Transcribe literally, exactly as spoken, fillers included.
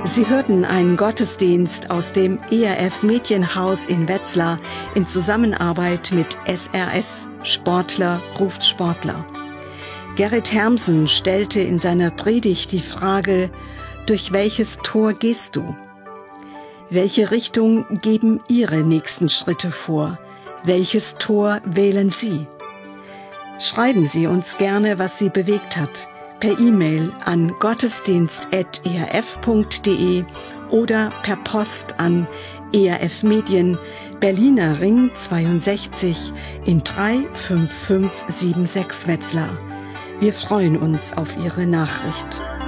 Sie hörten einen Gottesdienst aus dem E R F Medienhaus in Wetzlar in Zusammenarbeit mit S R S, Sportler ruft Sportler. Gerrit Hermsen stellte in seiner Predigt die Frage: Durch welches Tor gehst du? Welche Richtung geben Ihre nächsten Schritte vor? Welches Tor wählen Sie? Schreiben Sie uns gerne, was Sie bewegt hat, per E-Mail an gottesdienst at e r f punkt d e oder per Post an E R F Medien, Berliner Ring zweiundsechzig in drei fünf fünf sieben sechs Wetzlar. Wir freuen uns auf Ihre Nachricht.